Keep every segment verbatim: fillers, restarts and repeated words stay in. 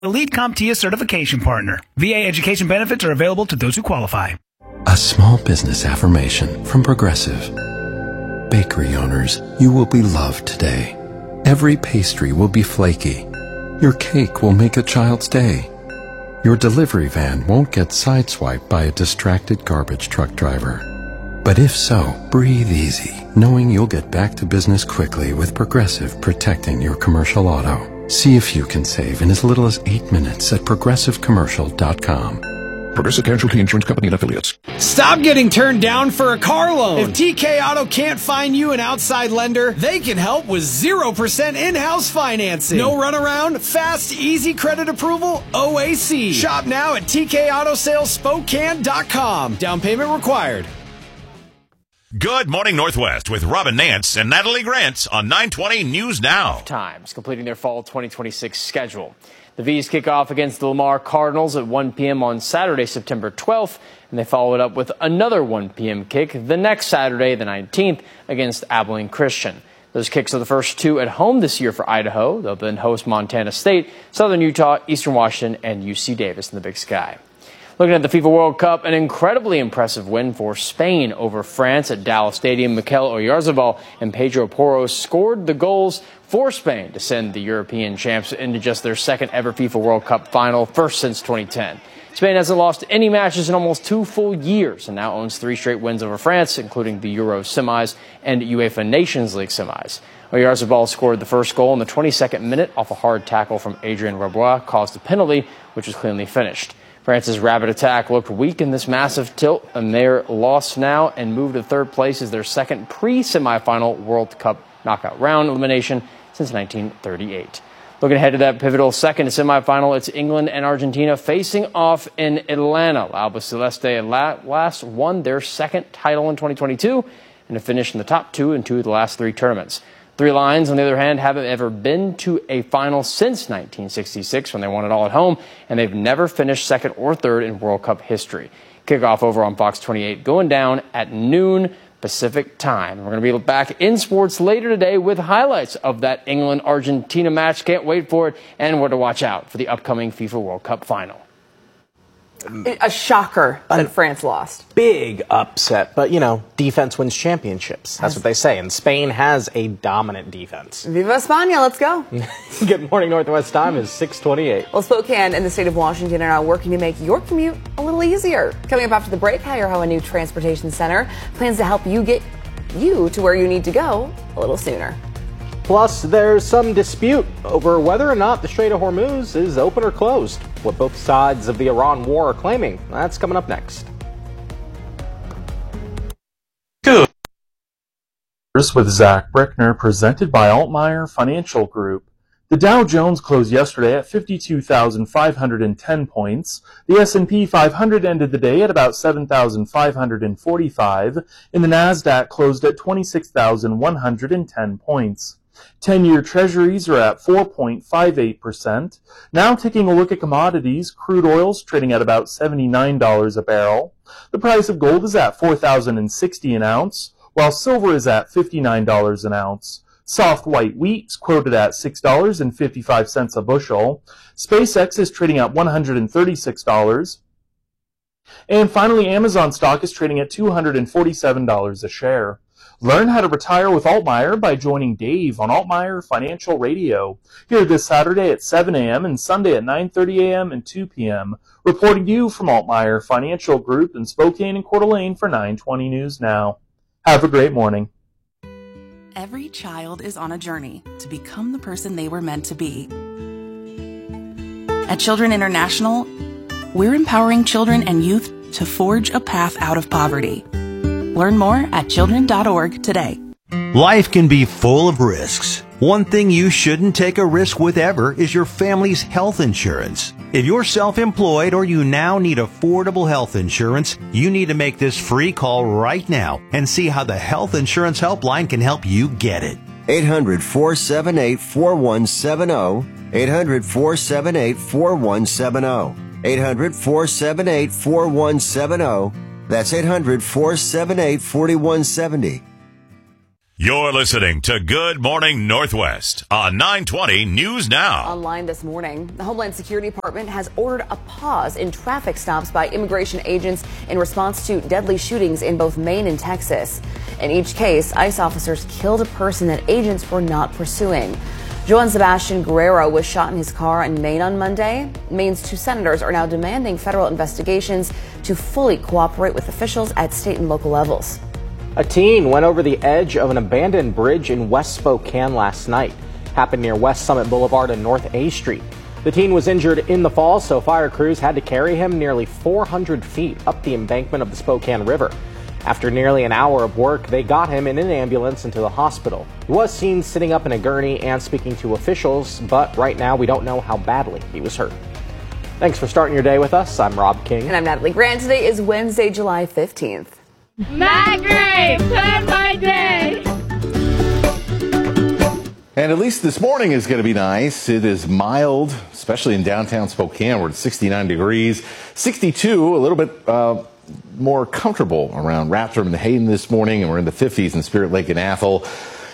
Elite CompTIA certification partner. V A education benefits are available to those who qualify. A small business affirmation from Progressive. Bakery owners, you will be loved today. Every pastry will be flaky. Your cake will make a child's day. Your delivery van won't get sideswiped by a distracted garbage truck driver. But if so, breathe easy, knowing you'll get back to business quickly with Progressive protecting your commercial auto. See if you can save in as little as eight minutes at progressive commercial dot com. Progressive Casualty Insurance Company and Affiliates. Stop getting turned down for a car loan. If T K Auto can't find you an outside lender, they can help with zero percent in-house financing. No runaround, fast, easy credit approval, O A C. Shop now at T K Auto Sales Spokane dot com. Down payment required. Good morning, Northwest, with Robin Nance and Natalie Grant on nine twenty News Now. Times completing their fall twenty twenty-six schedule. The V's kick off against the Lamar Cardinals at one p.m. on Saturday, September twelfth, and they follow it up with another one p.m. kick the next Saturday, the nineteenth, against Abilene Christian. Those kicks are the first two at home this year for Idaho. They'll then host Montana State, Southern Utah, Eastern Washington, and U C Davis in the Big Sky. Looking at the FIFA World Cup, an incredibly impressive win for Spain over France at Dallas Stadium. Mikel Oyarzabal and Pedro Porro scored the goals for Spain to send the European champs into just their second ever FIFA World Cup final, first since twenty ten. Spain hasn't lost any matches in almost two full years and now owns three straight wins over France, including the Euro semis and UEFA Nations League semis. Oyarzabal scored the first goal in the twenty-second minute off a hard tackle from Adrien Rabiot, caused a penalty, which was cleanly finished. France's rapid attack looked weak in this massive tilt, and they're lost now and moved to third place as their second pre-semifinal World Cup knockout round elimination since nineteen thirty-eight. Looking ahead to that pivotal second semifinal, it's England and Argentina facing off in Atlanta. Albiceleste at last won their second title in twenty twenty-two and have finished in the top two in two of the last three tournaments. Three Lions, on the other hand, haven't ever been to a final since nineteen sixty-six when they won it all at home, and they've never finished second or third in World Cup history. Kickoff over on Fox twenty-eight going down at noon Pacific time. We're going to be back in sports later today with highlights of that England-Argentina match. Can't wait for it, and where to watch out for the upcoming FIFA World Cup final. A shocker that France lost. Big upset, but, you know, defense wins championships. That's what they say. And Spain has a dominant defense. Viva España, let's go. Good morning, Northwest time is six twenty-eight. Well, Spokane and the state of Washington are now working to make your commute a little easier. Coming up after the break, Idaho New Transportation Center plans to help you get you to where you need to go a little sooner. Plus, there's some dispute over whether or not the Strait of Hormuz is open or closed. What both sides of the Iran war are claiming. That's coming up next. Good. With Zach Brickner, presented by Altmeyer Financial Group. The Dow Jones closed yesterday at fifty-two thousand five hundred ten points. The S and P five hundred ended the day at about seven thousand five hundred forty-five, and the NASDAQ closed at twenty-six thousand one hundred ten points. ten-year treasuries are at four point five eight percent. Now taking a look at commodities, crude oil's trading at about seventy-nine dollars a barrel. The price of gold is at four thousand sixty an ounce, while silver is at fifty-nine dollars an ounce. Soft white wheat's quoted at six dollars and fifty-five cents a bushel. SpaceX is trading at one hundred thirty-six dollars. And finally, Amazon stock is trading at two hundred forty-seven dollars a share. Learn how to retire with Altmeyer by joining Dave on Altmeyer Financial Radio. Here this Saturday at seven a.m. and Sunday at nine thirty a.m. and two p.m. Reporting to you from Altmeyer Financial Group in Spokane and Coeur d'Alene for nine twenty News Now. Have a great morning. Every child is on a journey to become the person they were meant to be. At Children International, we're empowering children and youth to forge a path out of poverty. Learn more at children dot org today. Life can be full of risks. One thing you shouldn't take a risk with ever is your family's health insurance. If you're self-employed or you now need affordable health insurance, you need to make this free call right now and see how the Health Insurance Helpline can help you get it. eight hundred, four seven eight, four one seven zero. eight hundred, four seven eight, four one seven zero. eight hundred, four seven eight, four one seven zero. That's eight hundred, four seven eight, four one seven zero. You're listening to Good Morning Northwest on nine twenty News Now. Online this morning, the Homeland Security Department has ordered a pause in traffic stops by immigration agents in response to deadly shootings in both Maine and Texas. In each case, ICE officers killed a person that agents were not pursuing. Joan Sebastian Guerrero was shot in his car in Maine on Monday. Maine's two senators are now demanding federal investigations to fully cooperate with officials at state and local levels. A teen went over the edge of an abandoned bridge in West Spokane last night. Happened near West Summit Boulevard and North A Street. The teen was injured in the fall, so fire crews had to carry him nearly four hundred feet up the embankment of the Spokane River. After nearly an hour of work, they got him in an ambulance into the hospital. He was seen sitting up in a gurney and speaking to officials, but right now we don't know how badly he was hurt. Thanks for starting your day with us. I'm Rob King. And I'm Natalie Grant. Today is Wednesday, July fifteenth. Matt Gray, plan my day. And at least this morning is going to be nice. It is mild, especially in downtown Spokane. We're at sixty-nine degrees, sixty-two, a little bit uh, more comfortable around Rathdrum and Hayden this morning, and we're in the fifties in Spirit Lake and Athol.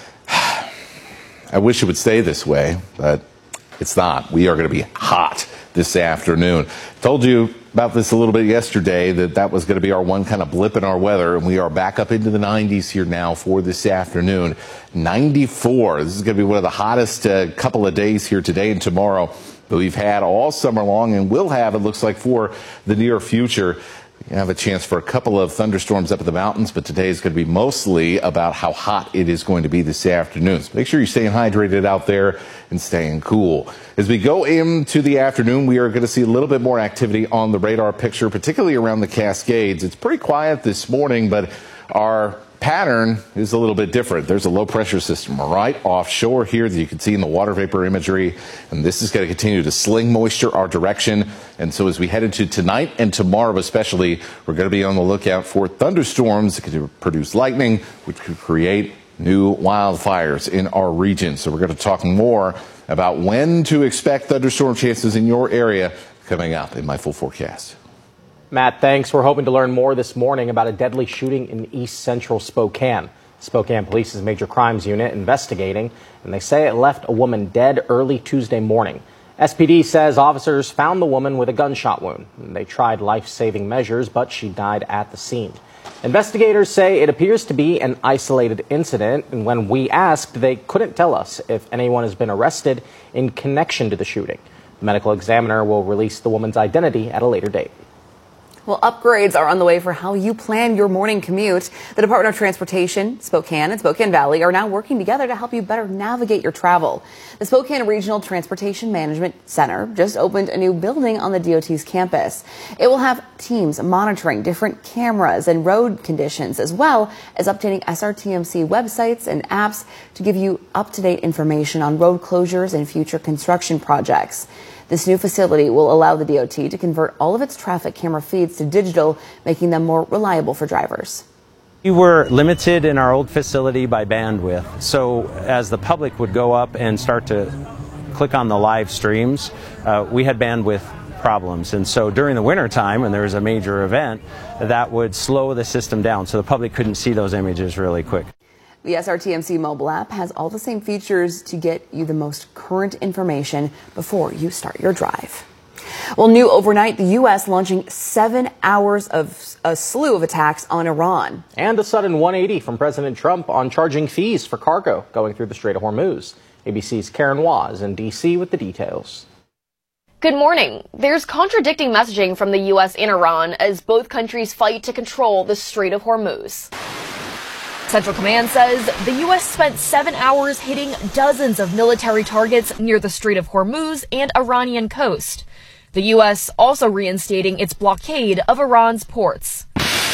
I wish it would stay this way, but it's not. We are going to be hot this afternoon. Told you about this a little bit yesterday, that that was going to be our one kind of blip in our weather, and we are back up into the nineties here now for this afternoon. ninety-four. This is going to be one of the hottest uh, couple of days here today and tomorrow that we've had all summer long, and will have, it looks like, for the near future. You have a chance for a couple of thunderstorms up in the mountains, but today is going to be mostly about how hot it is going to be this afternoon. So make sure you're staying hydrated out there and staying cool. As we go into the afternoon, we are going to see a little bit more activity on the radar picture, particularly around the Cascades. It's pretty quiet this morning, but our pattern is a little bit different. There's a low pressure system right offshore here that you can see in the water vapor imagery, and this is going to continue to sling moisture our direction. And so as we head into tonight and tomorrow especially, we're going to be on the lookout for thunderstorms that could produce lightning, which could create new wildfires in our region. So we're going to talk more about when to expect thunderstorm chances in your area coming up in my full forecast. Matt, thanks. We're hoping to learn more this morning about a deadly shooting in east central Spokane. Spokane Police's Major Crimes Unit investigating, and they say it left a woman dead early Tuesday morning. S P D says officers found the woman with a gunshot wound. They tried life-saving measures, but she died at the scene. Investigators say it appears to be an isolated incident, and when we asked, they couldn't tell us if anyone has been arrested in connection to the shooting. The medical examiner will release the woman's identity at a later date. Well, upgrades are on the way for how you plan your morning commute. The Department of Transportation, Spokane, and Spokane Valley are now working together to help you better navigate your travel. The Spokane Regional Transportation Management Center just opened a new building on the D O T's campus. It will have teams monitoring different cameras and road conditions, as well as updating S R T M C websites and apps to give you up-to-date information on road closures and future construction projects. This new facility will allow the D O T to convert all of its traffic camera feeds to digital, making them more reliable for drivers. We were limited in our old facility by bandwidth, so as the public would go up and start to click on the live streams, uh, we had bandwidth problems. And so during the winter time, when there was a major event, that would slow the system down, so the public couldn't see those images really quick. The S R T M C mobile app has all the same features to get you the most current information before you start your drive. Well, new overnight, the U S launching seven hours of a slew of attacks on Iran. And a sudden one eighty from President Trump on charging fees for cargo going through the Strait of Hormuz. A B C's Karen Waz in D C with the details. Good morning. There's contradicting messaging from the U S and Iran as both countries fight to control the Strait of Hormuz. Central Command says the U S spent seven hours hitting dozens of military targets near the Strait of Hormuz and Iranian coast. The U S also reinstating its blockade of Iran's ports.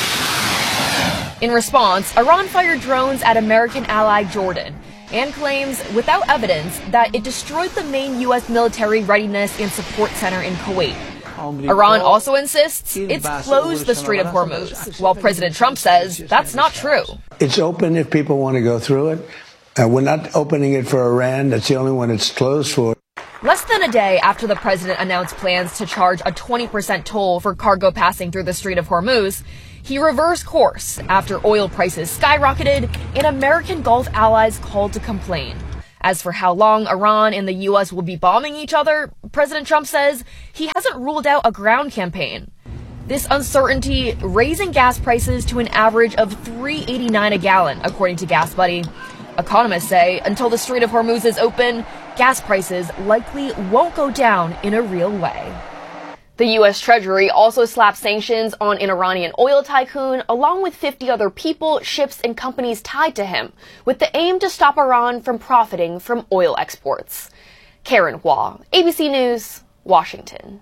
In response, Iran fired drones at American ally Jordan and claims, without evidence, that it destroyed the main U S military readiness and support center in Kuwait. Iran also insists it's closed the Strait of Hormuz, while President Trump says that's not true. It's open if people want to go through it. Uh, we're not opening it for Iran. That's the only one it's closed for. Less than a day after the president announced plans to charge a twenty percent toll for cargo passing through the Strait of Hormuz, he reversed course after oil prices skyrocketed and American Gulf allies called to complain. As for how long Iran and the U S will be bombing each other, President Trump says he hasn't ruled out a ground campaign. This uncertainty raising gas prices to an average of three dollars and eighty-nine cents a gallon, according to GasBuddy. Economists say until the Strait of Hormuz is open, gas prices likely won't go down in a real way. The U S Treasury also slapped sanctions on an Iranian oil tycoon, along with fifty other people, ships, and companies tied to him, with the aim to stop Iran from profiting from oil exports. Karen Hua, A B C News, Washington.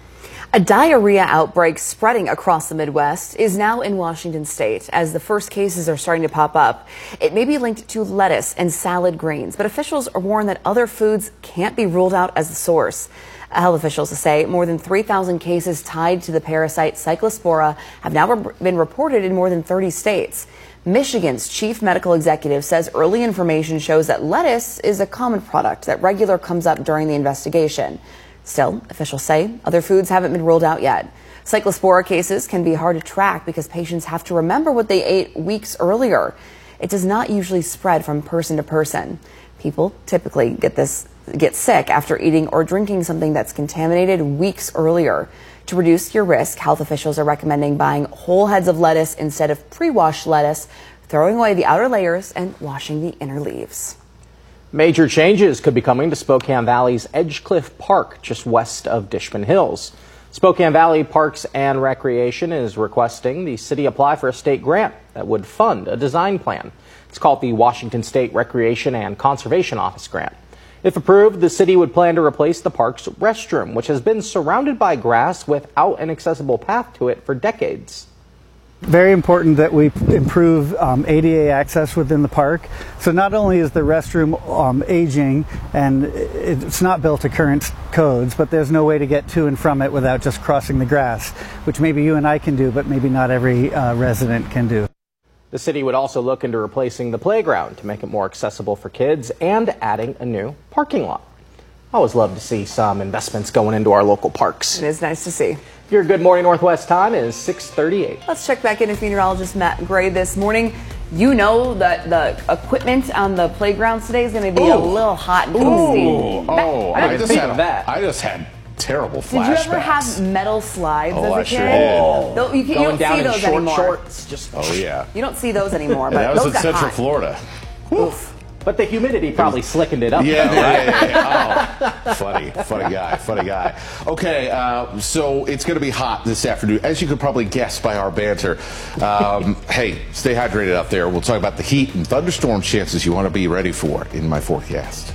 A diarrhea outbreak spreading across the Midwest is now in Washington state as the first cases are starting to pop up. It may be linked to lettuce and salad greens, but officials warn that other foods can't be ruled out as the source. Health officials say more than three thousand cases tied to the parasite Cyclospora have now re- been reported in more than thirty states. Michigan's chief medical executive says early information shows that lettuce is a common product that regularly comes up during the investigation. Still, officials say other foods haven't been ruled out yet. Cyclospora cases can be hard to track because patients have to remember what they ate weeks earlier. It does not usually spread from person to person. People typically get this get sick after eating or drinking something that's contaminated weeks earlier. To reduce your risk, health officials are recommending buying whole heads of lettuce instead of pre-washed lettuce, throwing away the outer layers and washing the inner leaves. Major changes could be coming to Spokane Valley's Edgecliff Park, just west of Dishman Hills. Spokane Valley Parks and Recreation is requesting the city apply for a state grant that would fund a design plan. It's called the Washington State Recreation and Conservation Office Grant. If approved, the city would plan to replace the park's restroom, which has been surrounded by grass without an accessible path to it for decades. Very important that we improve um, A D A access within the park. So not only is the restroom um, aging and it's not built to current codes, but there's no way to get to and from it without just crossing the grass, which maybe you and I can do, but maybe not every uh, resident can do. The city would also look into replacing the playground to make it more accessible for kids and adding a new parking lot. I always love to see some investments going into our local parks. It is nice to see. Your Good Morning Northwest time is six thirty-eight. Let's check back in with meteorologist Matt Gray this morning. You know that the equipment on the playgrounds today is going to be Ooh. a little hot and toasty. Oh, I I, didn't just think had of that. I just had terrible Did flashbacks. you ever have metal slides Oh, as a I kid? sure did. Tho- you, can, you Going don't down see in those short anymore. shorts. Just Oh yeah. You don't see those anymore, And but that was those in got Central hot. Florida. Oof. But the humidity probably slickened it up. Yeah, though, yeah, right? yeah, yeah. Oh, funny, funny guy, funny guy. Okay, uh, so it's going to be hot this afternoon, as you could probably guess by our banter. Um, hey, stay hydrated out there. We'll talk about the heat and thunderstorm chances you want to be ready for in my forecast.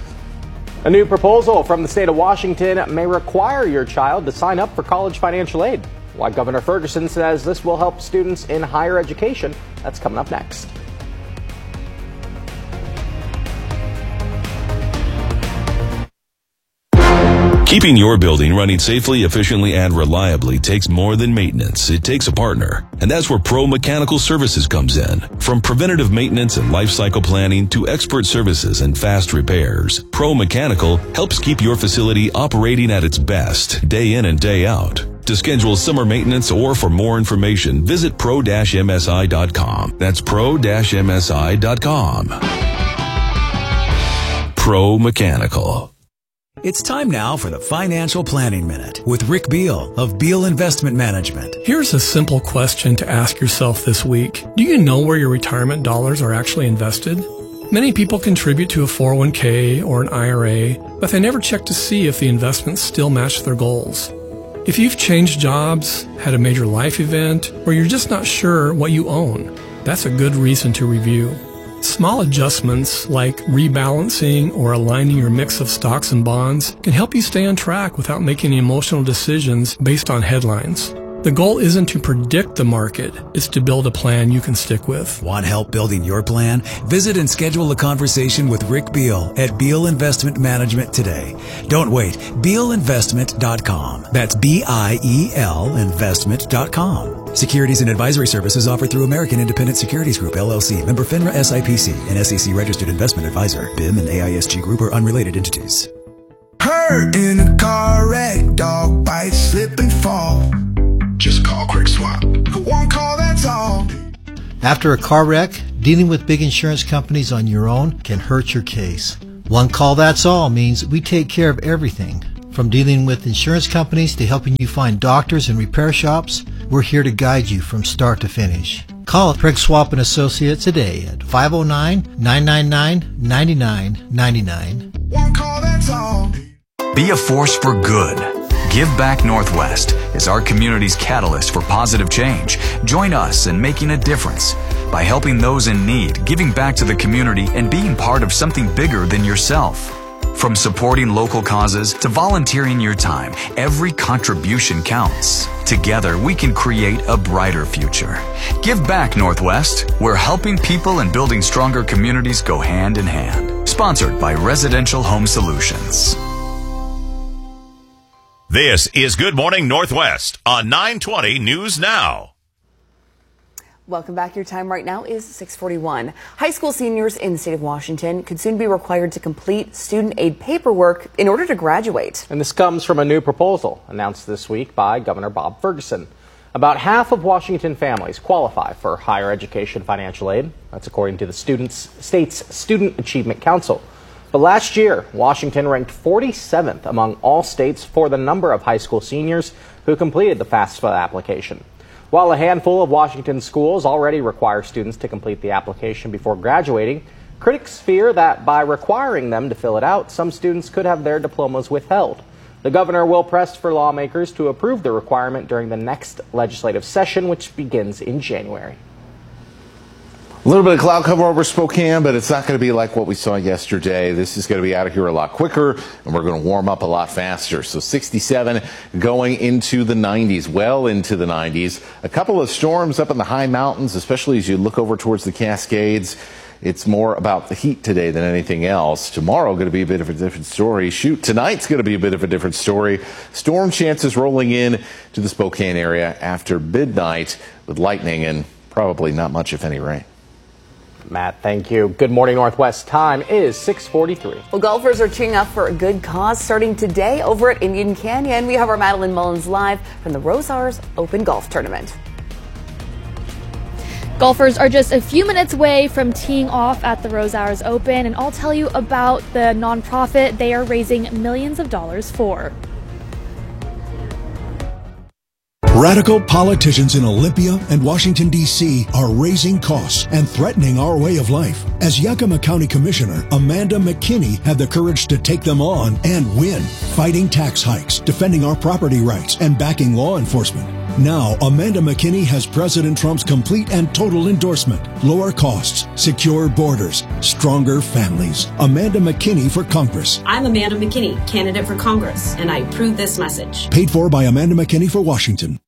A new proposal from the state of Washington may require your child to sign up for college financial aid. Why Governor Ferguson says this will help students in higher education. That's coming up next. Keeping your building running safely, efficiently, and reliably takes more than maintenance. It takes a partner. And that's where Pro Mechanical Services comes in. From preventative maintenance and life cycle planning to expert services and fast repairs, Pro Mechanical helps keep your facility operating at its best, day in and day out. To schedule summer maintenance or for more information, visit pro dash M S I dot com. That's pro dash M S I dot com. Pro Mechanical. It's time now for the Financial Planning Minute with Rick Beal of Beal Investment Management. Here's a simple question to ask yourself this week. Do you know where your retirement dollars are actually invested? Many people contribute to a four oh one k or an I R A, but they never check to see if the investments still match their goals. If you've changed jobs, had a major life event, or you're just not sure what you own, that's a good reason to review. Small adjustments like rebalancing or aligning your mix of stocks and bonds can help you stay on track without making emotional decisions based on headlines. The goal isn't to predict the market, it's to build a plan you can stick with. Want help building your plan? Visit and schedule a conversation with Rick Beal at Beal Investment Management today. Don't wait. Beal Investment dot com. That's B I E L Investment dot com. Securities and advisory services offered through American Independent Securities Group, L L C, member FINRA S I P C, and S E C registered investment advisor. B I M and A I S G Group are unrelated entities. Hurt in a car wreck, dog bite, slip and fall. Just call Quick Swap. One call, that's all. After a car wreck, dealing with big insurance companies on your own can hurt your case. One call, that's all means we take care of everything. From dealing with insurance companies to helping you find doctors and repair shops, we're here to guide you from start to finish. Call Craig Swap and Associates today at five oh nine, nine nine nine, nine nine nine nine. One call, that's all. Be a force for good. Give Back Northwest is our community's catalyst for positive change. Join us in making a difference by helping those in need, giving back to the community, and being part of something bigger than yourself. From supporting local causes to volunteering your time, every contribution counts. Together, we can create a brighter future. Give Back Northwest, where helping people and building stronger communities go hand in hand. Sponsored by Residential Home Solutions. This is Good Morning Northwest on nine twenty News Now. Welcome back. Your time right now is six forty-one. High school seniors in the state of Washington could soon be required to complete student aid paperwork in order to graduate. And this comes from a new proposal announced this week by Governor Bob Ferguson. About half of Washington families qualify for higher education financial aid. That's according to the students, state's Student Achievement Council. But last year, Washington ranked forty-seventh among all states for the number of high school seniors who completed the FAFSA application. While a handful of Washington schools already require students to complete the application before graduating, critics fear that by requiring them to fill it out, some students could have their diplomas withheld. The governor will press for lawmakers to approve the requirement during the next legislative session, which begins in January. A little bit of cloud cover over Spokane, but it's not going to be like what we saw yesterday. This is going to be out of here a lot quicker, and we're going to warm up a lot faster. So sixty-seven going into the nineties, well into the nineties. A couple of storms up in the high mountains, especially as you look over towards the Cascades. It's more about the heat today than anything else. Tomorrow going to be a bit of a different story. Shoot, tonight's going to be a bit of a different story. Storm chances rolling in to the Spokane area after midnight with lightning and probably not much, if any, rain. Matt, thank you. Good Morning Northwest. Time is six forty-three. Well, golfers are cheering up for a good cause starting today over at Indian Canyon. We have our Madeline Mullins live from the Rosars Open Golf Tournament. Golfers are just a few minutes away from teeing off at the Rosars Open, and I'll tell you about the nonprofit they are raising millions of dollars for. Radical politicians in Olympia and Washington, D C are raising costs and threatening our way of life. As Yakima County Commissioner, Amanda McKinney had the courage to take them on and win, fighting tax hikes, defending our property rights, and backing law enforcement. Now, Amanda McKinney has President Trump's complete and total endorsement. Lower costs, secure borders, stronger families. Amanda McKinney for Congress. I'm Amanda McKinney, candidate for Congress, and I approve this message. Paid for by Amanda McKinney for Washington.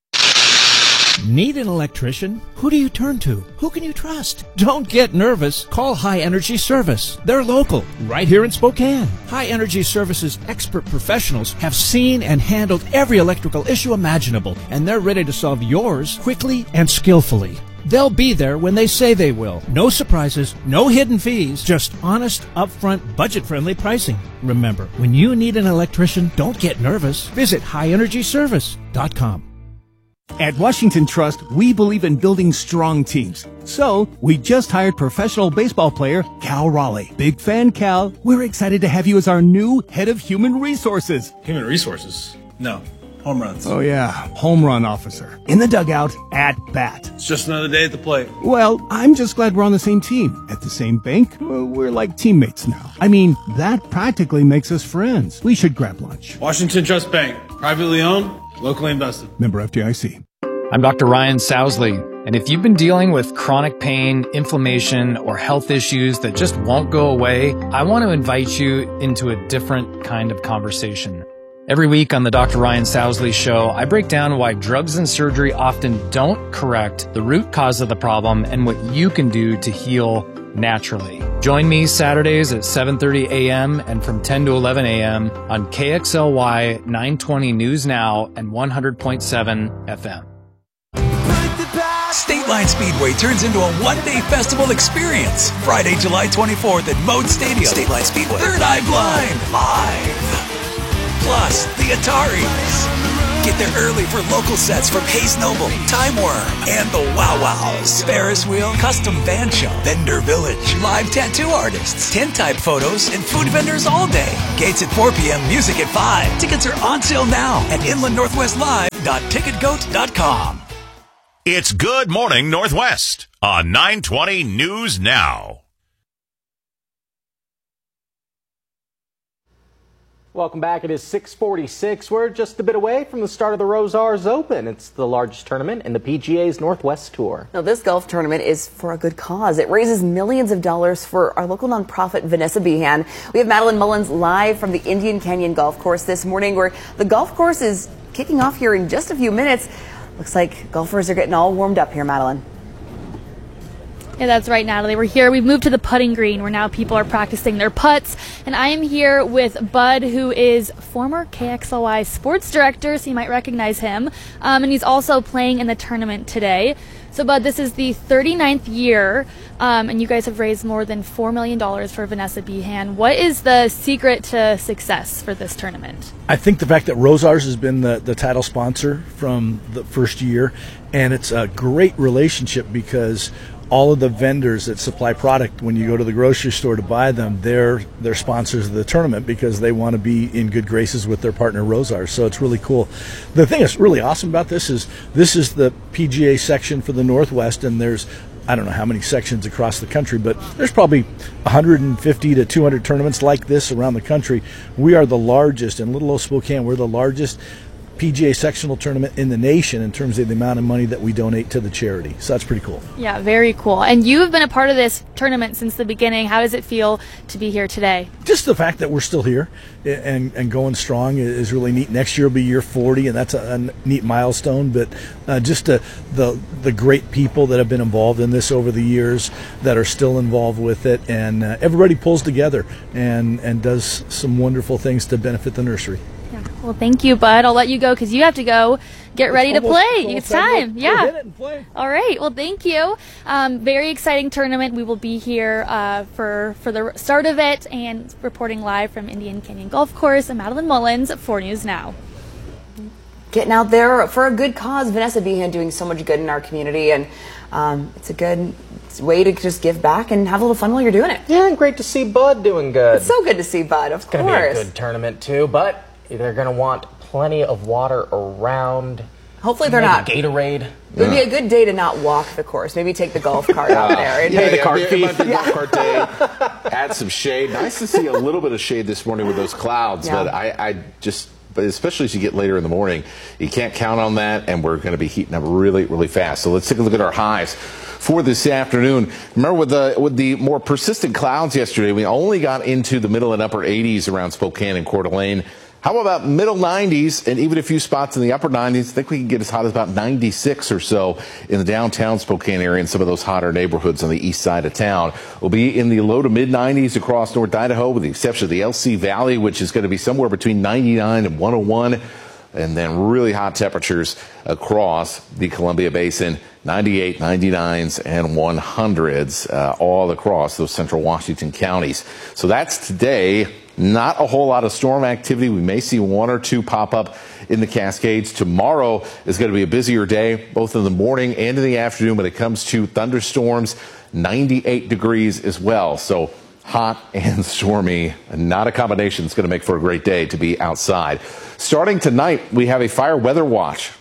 Need an electrician? Who do you turn to? Who can you trust? Don't get nervous. Call High Energy Service. They're local, right here in Spokane. High Energy Service's expert professionals have seen and handled every electrical issue imaginable, and they're ready to solve yours quickly and skillfully. They'll be there when they say they will. No surprises, no hidden fees, just honest, upfront, budget-friendly pricing. Remember, when you need an electrician, don't get nervous. Visit high energy service dot com. At Washington Trust, we believe in building strong teams. So, we just hired professional baseball player Cal Raleigh. Big fan, Cal. We're excited to have you as our new head of human resources. Human resources? No. Home runs. Oh, yeah. Home run officer. In the dugout, at bat. It's just another day at the plate. Well, I'm just glad we're on the same team. At the same bank, we're like teammates now. I mean, that practically makes us friends. We should grab lunch. Washington Trust Bank. Privately owned, locally invested. Member F D I C. I'm Doctor Ryan Sousley, and if you've been dealing with chronic pain, inflammation, or health issues that just won't go away, I want to invite you into a different kind of conversation. Every week on the Doctor Ryan Sousley Show, I break down why drugs and surgery often don't correct the root cause of the problem and what you can do to heal naturally. Join me Saturdays at seven thirty a.m. and from ten to eleven a.m. on K X L Y nine twenty News Now and one hundred point seven F M. State Line Speedway turns into a one-day festival experience. Friday, July twenty-fourth at Moat Stadium. State Line Speedway. Third Eye Blind. Live. Plus, the Ataris. Get there early for local sets from Hayes Noble, Time Warner, and the Wow Wows. Ferris wheel, custom van show, vendor village, live tattoo artists, tent-type photos, and food vendors all day. Gates at four p.m., music at five. Tickets are on sale now at inland northwest live dot ticket goat dot com. It's Good Morning Northwest on nine twenty News Now. Welcome back. It is six forty-six. We're just a bit away from the start of the Rosars Open. It's the largest tournament in the P G A's Northwest Tour. Now, this golf tournament is for a good cause. It raises millions of dollars for our local nonprofit, Vanessa Behan. We have Madeline Mullins live from the Indian Canyon Golf Course this morning, where the golf course is kicking off here in just a few minutes. Looks like golfers are getting all warmed up here, Madeline. Yeah, that's right, Natalie. We're here. We've moved to the putting green where now people are practicing their putts. And I am here with Bud, who is former K X L Y sports director, so you might recognize him. Um, and he's also playing in the tournament today. So, Bud, this is the thirty-ninth year, um, and you guys have raised more than four million dollars for Vanessa Behan. What is the secret to success for this tournament? I think the fact that Rosars has been the, the title sponsor from the first year, and it's a great relationship because all of the vendors that supply product, when you go to the grocery store to buy them, they're they're sponsors of the tournament because they want to be in good graces with their partner Rosars. So it's really cool. The thing that's really awesome about this is this is the P G A section for the Northwest, and there's I don't know how many sections across the country, but there's probably one hundred fifty to two hundred tournaments like this around the country. We are the largest, in Little Old Spokane, we're the largest P G A sectional tournament in the nation in terms of the amount of money that we donate to the charity. So that's pretty cool. Yeah, very cool. And you have been a part of this tournament since the beginning. How does it feel to be here today? Just the fact that we're still here and, and going strong is really neat. Next year will be year forty, and that's a, a neat milestone. But uh, just the, the the great people that have been involved in this over the years that are still involved with it, and uh, everybody pulls together and, and does some wonderful things to benefit the nursery. Yeah. Well, thank you, Bud. I'll let you go because you have to go get ready it's to almost, play. It's, it's time. Yeah. Hit it and play. All right. Well, thank you. Um, very exciting tournament. We will be here uh, for, for the start of it and reporting live from Indian Canyon Golf Course. I'm Madeline Mullins, four News Now. Getting out there for a good cause. Vanessa Behan doing so much good in our community, and um, it's a good way to just give back and have a little fun while you're doing it. Yeah, and great to see Bud doing good. It's so good to see Bud, of it's course. It's going to be a good tournament, too, but they're going to want plenty of water around. Hopefully they're Maybe not. Gatorade. It would be a good day to not walk the course. Maybe take the golf cart out there. And yeah, take yeah, the cart yeah, fee. it might be a golf cart day. Add some shade. Nice to see a little bit of shade this morning with those clouds, Yeah. but I, I just, but especially as you get later in the morning, you can't count on that, and we're going to be heating up really, really fast. So let's take a look at our highs for this afternoon. Remember, with the with the more persistent clouds yesterday, we only got into the middle and upper eighties around Spokane and Coeur d'Alene. How about middle nineties and even a few spots in the upper nineties? I think we can get as hot as about ninety-six or so in the downtown Spokane area and some of those hotter neighborhoods on the east side of town. We'll be in the low to mid nineties across North Idaho, with the exception of the L C Valley, which is going to be somewhere between ninety-nine and one oh one. And then really hot temperatures across the Columbia Basin, ninety-eight, ninety-nines, and one hundreds, uh, all across those central Washington counties. So that's today. Not a whole lot of storm activity. We may see one or two pop up in the Cascades. Tomorrow is going to be a busier day, both in the morning and in the afternoon when it comes to thunderstorms. ninety-eight degrees as well. So hot and stormy, not a combination that's going to make for a great day to be outside. Starting tonight, we have a fire weather watch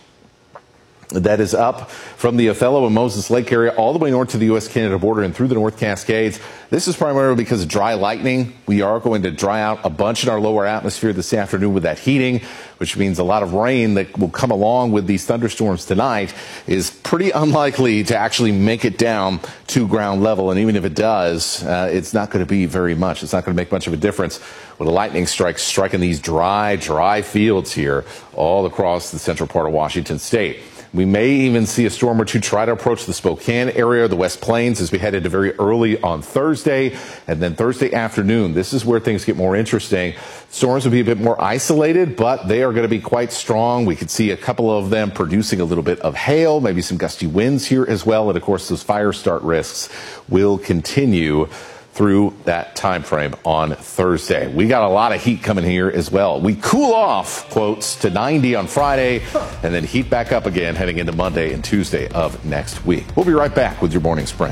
that is up from the Othello and Moses Lake area all the way north to the U S Canada border and through the North Cascades. This is primarily because of dry lightning. We are going to dry out a bunch in our lower atmosphere this afternoon with that heating, which means a lot of rain that will come along with these thunderstorms tonight is pretty unlikely to actually make it down to ground level. And even if it does, uh, it's not going to be very much. It's not going to make much of a difference with a lightning strike striking these dry, dry fields here all across the central part of Washington state. We may even see a storm or two try to approach the Spokane area, the West Plains, as we head into very early on Thursday. And then Thursday afternoon, this is where things get more interesting. Storms will be a bit more isolated, but they are going to be quite strong. We could see a couple of them producing a little bit of hail, maybe some gusty winds here as well. And of course, those fire start risks will continue through that time frame on Thursday. We got a lot of heat coming here as well. We cool off, quotes, to ninety on Friday, and then heat back up again heading into Monday and Tuesday of next week. We'll be right back with your morning sprint.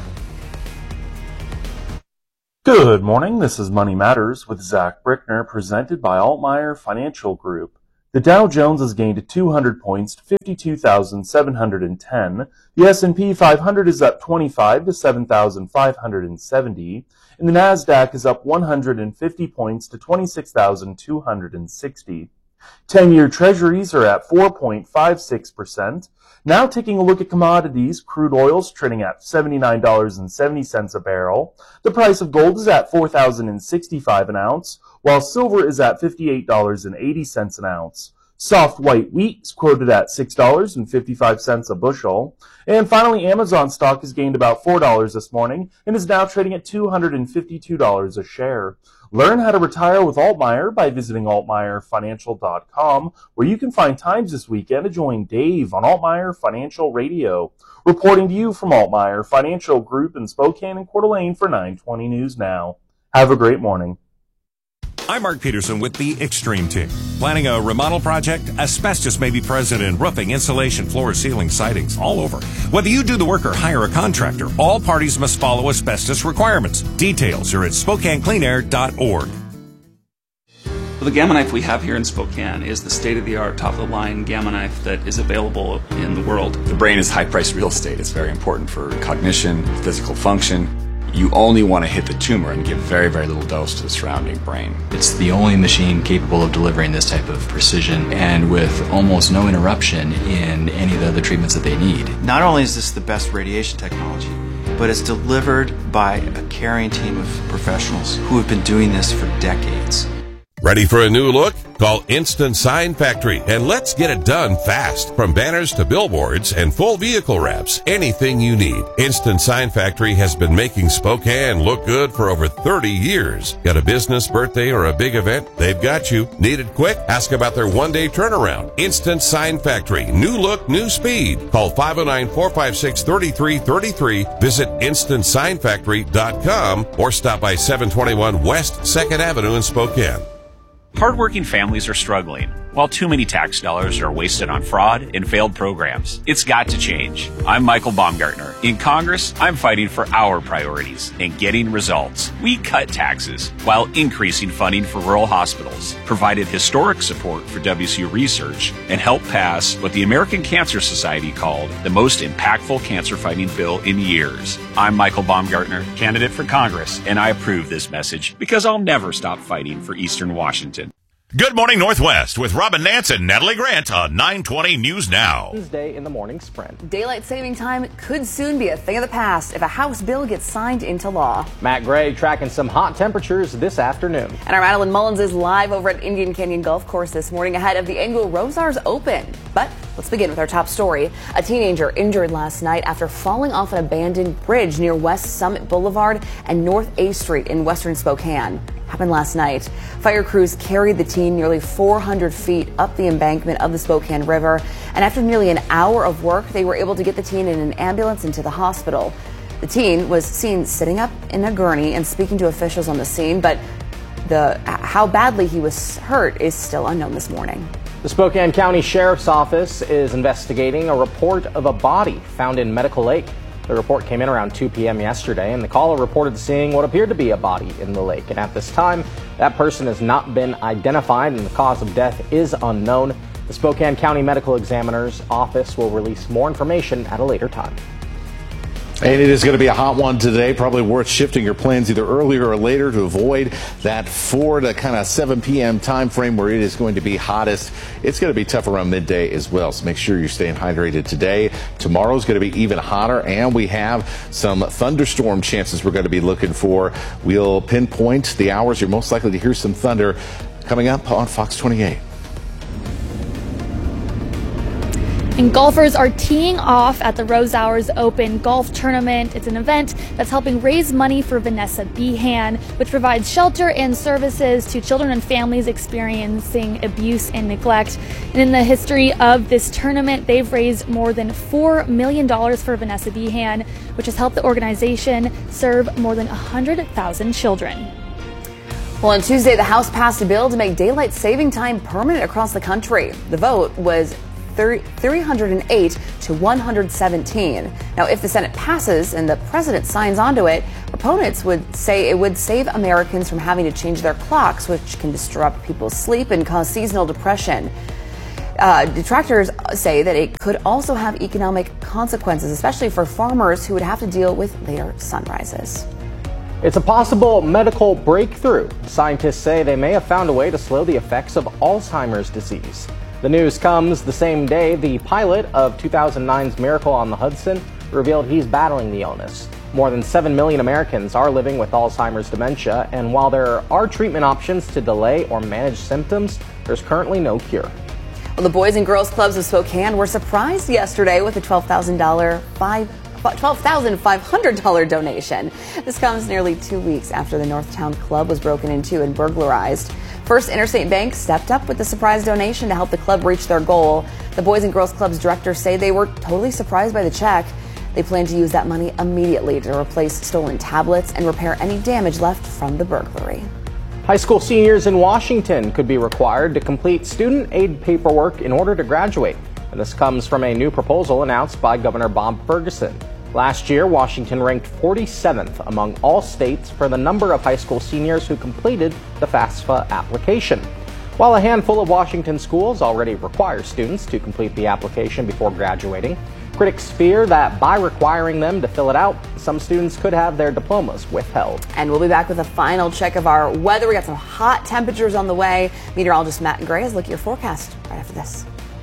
Good morning. This is Money Matters with Zach Brickner, presented by Altmeyer Financial Group. The Dow Jones has gained two hundred points to fifty-two thousand seven hundred ten. The S and P five hundred is up twenty-five to seven thousand five hundred seventy. And the NASDAQ is up one hundred fifty points to twenty-six thousand two hundred sixty. ten-year treasuries are at four point five six percent. Now taking a look at commodities, crude oil's trading at seventy-nine dollars and seventy cents a barrel. The price of gold is at four thousand sixty-five an ounce, while silver is at fifty-eight dollars and eighty cents an ounce. Soft white wheat is quoted at six dollars and fifty-five cents a bushel. And finally, Amazon stock has gained about four dollars this morning and is now trading at two hundred fifty-two dollars a share. Learn how to retire with Altmeyer by visiting altmeyer financial dot com, where you can find times this weekend to join Dave on Altmeyer Financial Radio. Reporting to you from Altmeyer Financial Group in Spokane and Coeur d'Alene for nine twenty News Now. Have a great morning. I'm Mark Peterson with the Extreme Team. Planning a remodel project? Asbestos may be present in roofing, insulation, floor, ceiling, sidings, all over. Whether you do the work or hire a contractor, all parties must follow asbestos requirements. Details are at spokane clean air dot org. The Gamma knife we have here in Spokane is the state-of-the-art, top-of-the-line Gamma knife that is available in the world. The brain is high-priced real estate. It's very important for cognition, physical function. You only want to hit the tumor and give very, very little dose to the surrounding brain. It's the only machine capable of delivering this type of precision and with almost no interruption in any of the other treatments that they need. Not only is this the best radiation technology, but it's delivered by a caring team of professionals who have been doing this for decades. Ready for a new look? Call Instant Sign Factory and let's get it done fast. From banners to billboards and full vehicle wraps, anything you need. Instant Sign Factory has been making Spokane look good for over thirty years. Got a business, birthday, or a big event? They've got you. Need it quick? Ask about their one-day turnaround. Instant Sign Factory. New look, new speed. Call five oh nine, four five six, three three three three. Visit instant sign factory dot com or stop by seven twenty-one West second Avenue in Spokane. Hardworking families are struggling, while too many tax dollars are wasted on fraud and failed programs. It's got to change. I'm Michael Baumgartner. In Congress, I'm fighting for our priorities and getting results. We cut taxes while increasing funding for rural hospitals, provided historic support for W C U research, and helped pass what the American Cancer Society called the most impactful cancer-fighting bill in years. I'm Michael Baumgartner, candidate for Congress, and I approve this message because I'll never stop fighting for Eastern Washington. Good morning, Northwest, with Robin Nance and Natalie Grant on nine twenty News Now. Wednesday in the morning sprint. Daylight saving time could soon be a thing of the past if a House bill gets signed into law. Matt Gray tracking some hot temperatures this afternoon. And our Madeline Mullins is live over at Indian Canyon Golf Course this morning ahead of the Anglo Rosars Open. But let's begin with our top story. A teenager injured last night after falling off an abandoned bridge near West Summit Boulevard and North A Street in western Spokane. Happened last night. Fire crews carried the teen nearly four hundred feet up the embankment of the Spokane River, and after nearly an hour of work, they were able to get the teen in an ambulance into the hospital. The teen was seen sitting up in a gurney and speaking to officials on the scene, but the how badly he was hurt is still unknown this morning. The Spokane County Sheriff's Office is investigating a report of a body found in Medical Lake. The report came in around two p.m. yesterday, and the caller reported seeing what appeared to be a body in the lake. And at this time, that person has not been identified, and the cause of death is unknown. The Spokane County Medical Examiner's Office will release more information at a later time. And it is going to be a hot one today. Probably worth shifting your plans either earlier or later to avoid that four to kind of seven p.m. time frame where it is going to be hottest. It's going to be tough around midday as well, so make sure you're staying hydrated today. Tomorrow is going to be even hotter, and we have some thunderstorm chances we're going to be looking for. We'll pinpoint the hours you're most likely to hear some thunder coming up on Fox twenty-eight. And golfers are teeing off at the Rose Hours Open Golf Tournament. It's an event that's helping raise money for Vanessa Behan, which provides shelter and services to children and families experiencing abuse and neglect. And in the history of this tournament, they've raised more than four million dollars for Vanessa Behan, which has helped the organization serve more than one hundred thousand children. Well, on Tuesday, the House passed a bill to make daylight saving time permanent across the country. The vote was three hundred eight to one hundred seventeen. Now, if the Senate passes and the president signs onto it, opponents would say it would save Americans from having to change their clocks, which can disrupt people's sleep and cause seasonal depression. Uh, detractors say that it could also have economic consequences, especially for farmers who would have to deal with later sunrises. It's a possible medical breakthrough. Scientists say they may have found a way to slow the effects of Alzheimer's disease. The news comes the same day the pilot of two thousand nine's Miracle on the Hudson revealed he's battling the illness. More than seven million Americans are living with Alzheimer's dementia, and while there are treatment options to delay or manage symptoms, there's currently no cure. Well, the Boys and Girls Clubs of Spokane were surprised yesterday with a twelve thousand five hundred dollars donation. This comes nearly two weeks after the Northtown Club was broken into and burglarized. First Interstate Bank stepped up with the surprise donation to help the club reach their goal. The Boys and Girls Club's directors say they were totally surprised by the check. They plan to use that money immediately to replace stolen tablets and repair any damage left from the burglary. High school seniors in Washington could be required to complete student aid paperwork in order to graduate. And this comes from a new proposal announced by Governor Bob Ferguson. Last year, Washington ranked forty-seventh among all states for the number of high school seniors who completed the FAFSA application. While a handful of Washington schools already require students to complete the application before graduating, critics fear that by requiring them to fill it out, some students could have their diplomas withheld. And we'll be back with a final check of our weather. We got some hot temperatures on the way. Meteorologist Matt Gray has a look at your forecast right after this.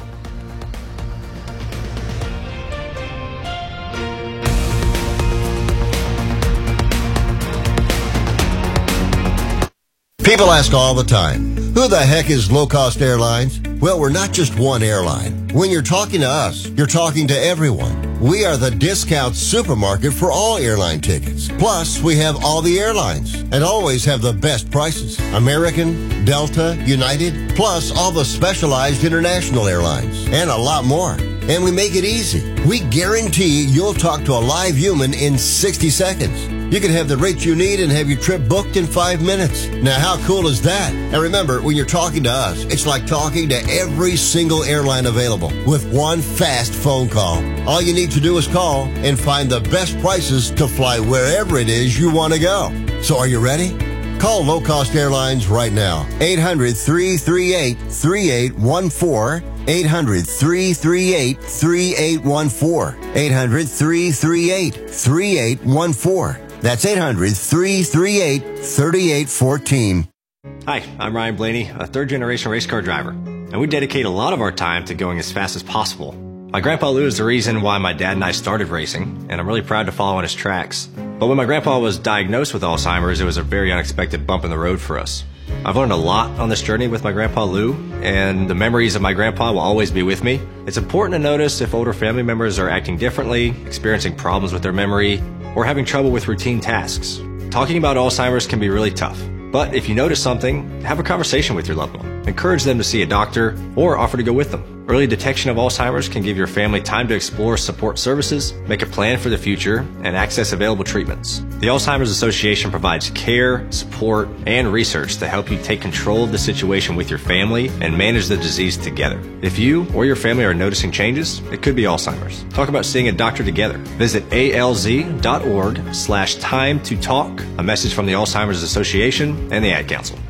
People ask all the time, who the heck is Low Cost Airlines? Well, we're not just one airline. When you're talking to us, you're talking to everyone. We are the discount supermarket for all airline tickets. Plus, we have all the airlines and always have the best prices. American, Delta, United, plus all the specialized international airlines and a lot more. And we make it easy. We guarantee you'll talk to a live human in sixty seconds. You can have the rate you need and have your trip booked in five minutes. Now, how cool is that? And remember, when you're talking to us, it's like talking to every single airline available with one fast phone call. All you need to do is call and find the best prices to fly wherever it is you want to go. So are you ready? Call Low Cost Airlines right now. eight hundred, three three eight, three eight one four. eight hundred, three three eight, three eight one four. eight hundred, three three eight, three eight one four. That's eight hundred, three three eight, three eight one four. Hi, I'm Ryan Blaney, a third-generation race car driver, and we dedicate a lot of our time to going as fast as possible. My grandpa Lou is the reason why my dad and I started racing, and I'm really proud to follow in his tracks. But when my grandpa was diagnosed with Alzheimer's, it was a very unexpected bump in the road for us. I've learned a lot on this journey with my grandpa Lou, and the memories of my grandpa will always be with me. It's important to notice if older family members are acting differently, experiencing problems with their memory, or having trouble with routine tasks. Talking about Alzheimer's can be really tough, but if you notice something, have a conversation with your loved one. Encourage them to see a doctor or offer to go with them. Early detection of Alzheimer's can give your family time to explore support services, make a plan for the future, and access available treatments. The Alzheimer's Association provides care, support, and research to help you take control of the situation with your family and manage the disease together. If you or your family are noticing changes, it could be Alzheimer's. Talk about seeing a doctor together. Visit alz.org slash time to talk. A message from the Alzheimer's Association and the Ad Council.